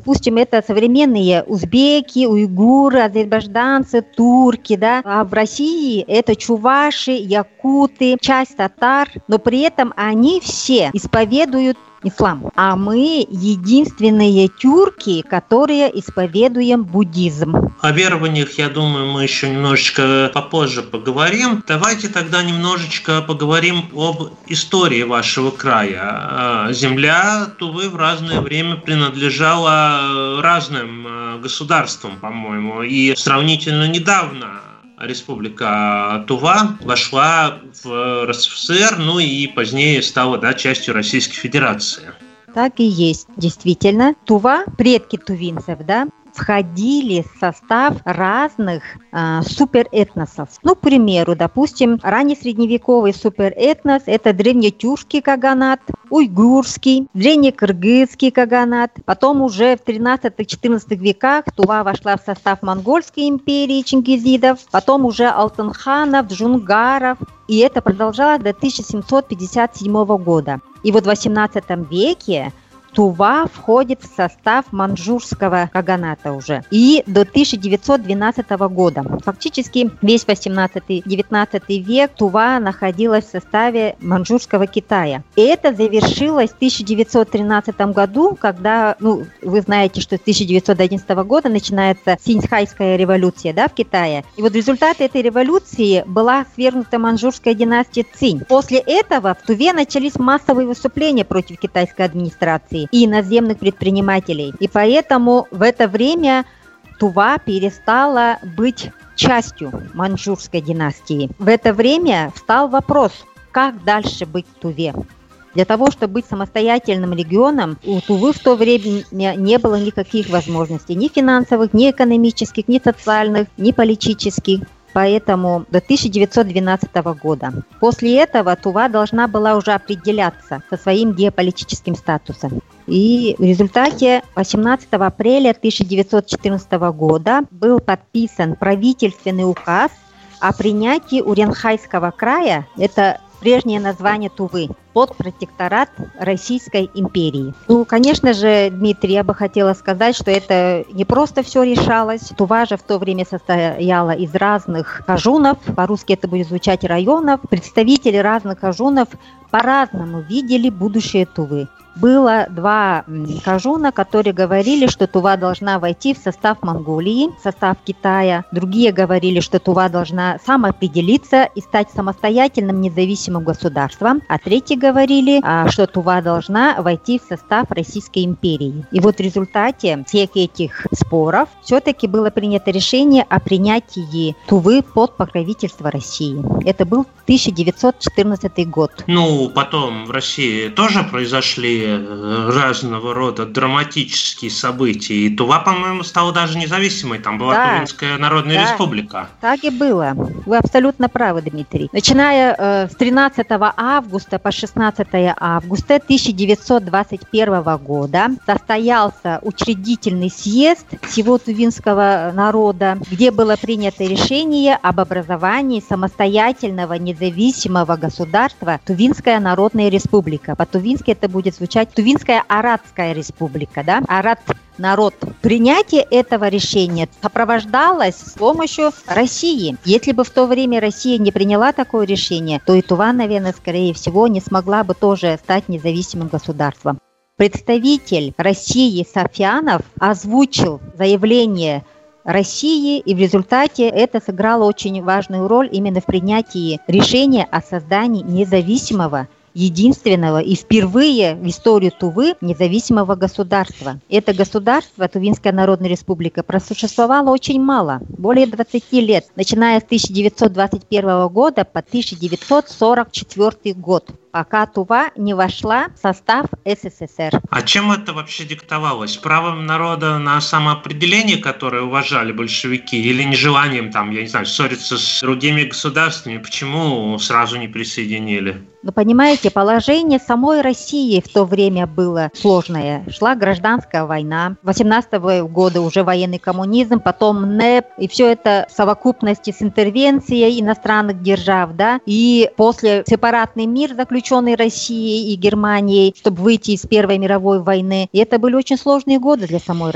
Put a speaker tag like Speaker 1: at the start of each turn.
Speaker 1: допустим, это современные узбеки, уйгуры, азербайджанцы, турки, да, а в России это чуваши, якуты, часть татар, но при этом они все исповедуют ислам. А мы единственные тюрки, которые исповедуем буддизм.
Speaker 2: О верованиях, я думаю, мы еще немножечко попозже поговорим. Давайте тогда немножечко поговорим об истории вашего края. Земля Тувы в разное время принадлежала разным государствам, по-моему, и сравнительно недавно Республика Тува вошла в РСФСР, ну и позднее стала, да, частью Российской Федерации.
Speaker 1: Так и есть, действительно. Тува, предки тувинцев, да, входили в состав разных суперэтносов. Ну, к примеру, допустим, раннесредневековый суперэтнос – это древнетюркский каганат, уйгурский, древнекыргызский каганат. Потом уже в 13-14 веках Тува вошла в состав Монгольской империи чингизидов, потом уже алтынханов, джунгаров. И это продолжалось до 1757 года. И вот в XVIII веке Тува входит в состав маньчжурского каганата уже. И до 1912 года. Фактически весь 18-19 век Тува находилась в составе маньчжурского Китая. И это завершилось в 1913 году, когда, вы знаете, что с 1911 года начинается Синьхайская революция, да, в Китае. И вот в результате этой революции была свергнута маньчжурская династия Цинь. После этого в Туве начались массовые выступления против китайской администрации и иноземных предпринимателей. И поэтому в это время Тува перестала быть частью маньчжурской династии. В это время встал вопрос, как дальше быть в Туве. Для того, чтобы быть самостоятельным регионом, у Тувы в то время не было никаких возможностей, ни финансовых, ни экономических, ни социальных, ни политических. Поэтому до 1912 года. После этого Тува должна была уже определяться со своим геополитическим статусом. И в результате 18 апреля 1914 года был подписан правительственный указ о принятии Уренхайского края, это прежнее название Тувы, под протекторат Российской империи. Конечно же, Дмитрий, я бы хотела сказать, что это не просто все решалось. Тува же в то время состояла из разных хажунов, по-русски это будет звучать районов. Представители разных хажунов по-разному видели будущее Тувы. Было два хажуна, которые говорили, что Тува должна войти в состав Монголии, в состав Китая. Другие говорили, что Тува должна самоопределиться и стать самостоятельным независимым государством. А третьи говорили, что Тува должна войти в состав Российской империи. И вот в результате всех этих споров все-таки было принято решение о принятии Тувы под покровительство России. Это был 1914 год.
Speaker 2: Потом в России тоже произошли разного рода драматические события. И Тува, по-моему, стала даже независимой. Там была Тувинская Народная Республика.
Speaker 1: Так и было. Вы абсолютно правы, Дмитрий. Начиная с 13 августа по 16 августа 1921 года состоялся учредительный съезд всего тувинского народа, где было принято решение об образовании самостоятельного независимого государства Тувинская Народная Республика. По-тувински это будет звучать Тувинская Аратская Республика, да? Арат – народ. Принятие этого решения сопровождалось с помощью России. Если бы в то время Россия не приняла такое решение, то и Тува, наверное, скорее всего, не смогла бы тоже стать независимым государством. Представитель России Сафянов озвучил заявление России, и в результате это сыграло очень важную роль именно в принятии решения о создании независимого, единственного и впервые в истории Тувы независимого государства. Это государство, Тувинская Народная Республика, просуществовало очень мало, более 20 лет, начиная с 1921 года по 1944 год, пока Тува не вошла в состав СССР.
Speaker 2: А чем это вообще диктовалось? Правом народа на самоопределение, которое уважали большевики, или нежеланием, ссориться с другими государствами? Почему сразу не присоединили?
Speaker 1: Понимаете, положение самой России в то время было сложное. Шла гражданская война. 18 года уже военный коммунизм, потом НЭП. И все это в совокупности с интервенцией иностранных держав, да. И после сепаратный мир, заключенный Россией и Германией, чтобы выйти из Первой мировой войны. И это были очень сложные годы для самой